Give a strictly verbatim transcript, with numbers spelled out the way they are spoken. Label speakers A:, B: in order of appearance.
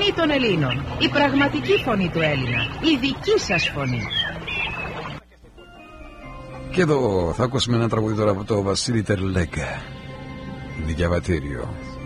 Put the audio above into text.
A: φωνή των Ελλήνων, η πραγματική φωνή του Έλληνα, η δική σας φωνή.
B: Και εδώ θα ακούσουμε ένα τραγούδι τώρα από το Βασίλη Τερλέγκα, Διαβατήριο.